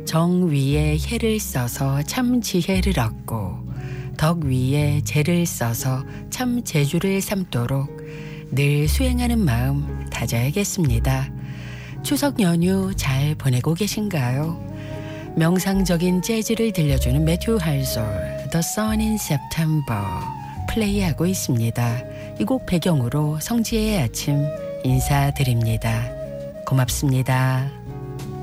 정 위에 해를 써서 참 지혜를 얻고 덕 위에 재를 써서 참 재주를 삼도록 늘 수행하는 마음 다져야겠습니다. 추석 연휴 잘 보내고 계신가요? 명상적인 재즈를 들려주는 매튜 할솔 The Sun in September 플레이하고 있습니다. 이 곡 배경으로 성지의 아침 인사드립니다. 고맙습니다.